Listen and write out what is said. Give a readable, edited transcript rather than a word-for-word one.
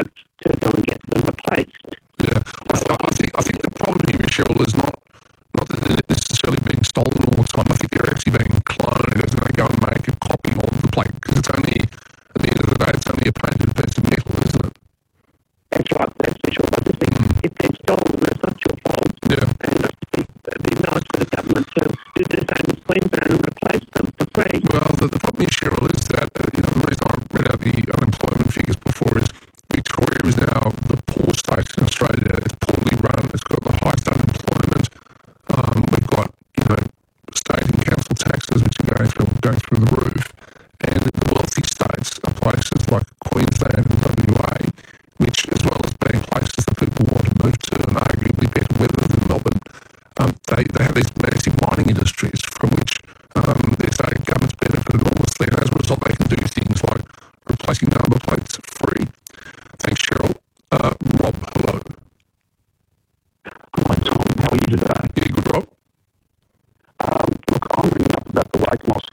to go and get them replaced. Yeah, I think the problem here, Cheryl, is not that they're necessarily being stolen all the time. I think they're actually being cloned as they go and make a copy of the plate, because it's only, at the end of the day, it's only a painted piece of metal, isn't it? That's right, that's for sure. But the thing, if they're stolen, it's not your fault. Yeah. And it'd be nice for the government to do the same as Queensland and replace them for free. Well, the problem, Cheryl, is that the reason I read out the unemployment figures before is Victoria is now the poorest state in Australia. It's poorly run. It's got the highest unemployment. We've got state and council taxes which are going through the roof, and the wealthy states are places like Queensland and WA, which, as well as being places that people want to move to and arguably better weather than Melbourne, they have these massive mining industries from which their state governments benefit enormously, and as a result they can do things like replacing number plates free. Thanks, Cheryl. Rob, hello. Hi, Tom. How are you today? Yeah, good, Rob. Look, I'm ringing up about the weight loss